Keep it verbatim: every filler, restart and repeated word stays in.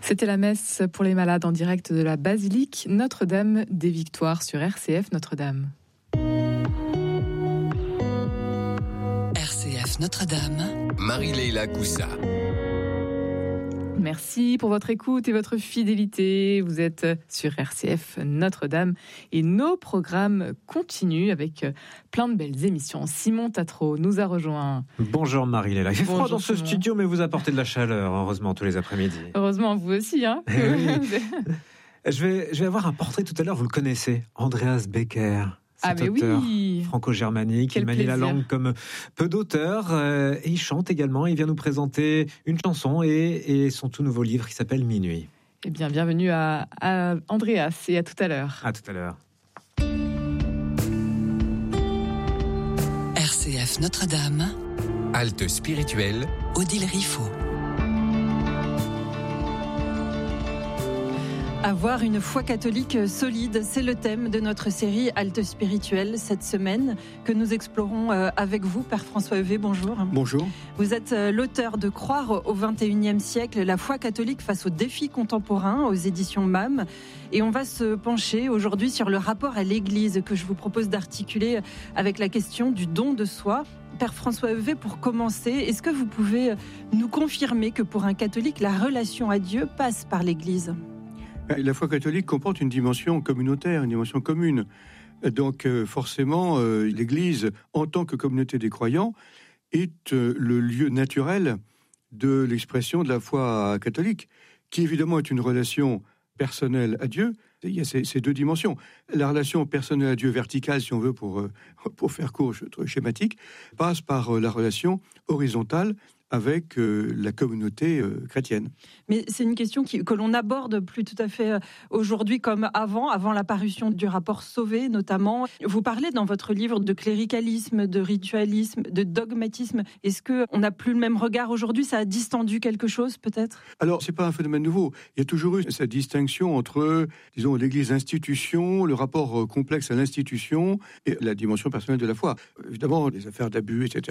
C'était la messe pour les malades en direct de la basilique Notre-Dame des Victoires sur R C F Notre-Dame. R C F Notre-Dame. Marie-Leila Coussa. Merci pour votre écoute et votre fidélité. Vous êtes sur R C F Notre-Dame et nos programmes continuent avec plein de belles émissions. Simon Tatro nous a rejoint. Bonjour Marie-Leila. Il fait Bonjour froid dans ce Simon. studio, mais vous apportez de la chaleur, heureusement, tous les après-midi. Heureusement, vous aussi. Hein. Oui. je, vais, je vais avoir un portrait tout à l'heure, vous le connaissez, Andreas Becker. Ah mais auteur oui, franco-germanique, quel il manie la plaisir. langue comme peu d'auteurs, euh, et il chante également. Il vient nous présenter une chanson et, et son tout nouveau livre qui s'appelle Minuit. Eh bien, bienvenue à, à Andreas et à tout à l'heure. À tout à l'heure. R C F Notre-Dame. Halte spirituelle. Odile Riffaut. Avoir une foi catholique solide, c'est le thème de notre série Halte spirituelle cette semaine que nous explorons avec vous, Père François Heuvet. Bonjour. Bonjour. Vous êtes l'auteur de Croire au vingt et unième siècle, la foi catholique face aux défis contemporains aux éditions M A M. Et on va se pencher aujourd'hui sur le rapport à l'Église que je vous propose d'articuler avec la question du don de soi. Père François Heuvet, pour commencer, est-ce que vous pouvez nous confirmer que pour un catholique, la relation à Dieu passe par l'Église ? La foi catholique comporte une dimension communautaire, une dimension commune. Donc euh, forcément, euh, l'Église, en tant que communauté des croyants, est euh, le lieu naturel de l'expression de la foi catholique, qui évidemment est une relation personnelle à Dieu. Il y a ces, ces deux dimensions. La relation personnelle à Dieu verticale, si on veut, pour, euh, pour faire court, schématique, passe par euh, la relation horizontale avec euh, la communauté euh, chrétienne. Mais c'est une question qui, que l'on aborde plus tout à fait aujourd'hui comme avant, avant la parution du rapport Sauvé notamment. Vous parlez dans votre livre de cléricalisme, de ritualisme, de dogmatisme. Est-ce qu'on n'a plus le même regard aujourd'hui ? Ça a distendu quelque chose peut-être ? Alors, c'est pas un phénomène nouveau. Il y a toujours eu cette distinction entre, disons, l'Église institution, le rapport complexe à l'institution et la dimension personnelle de la foi. Évidemment, les affaires d'abus, et cetera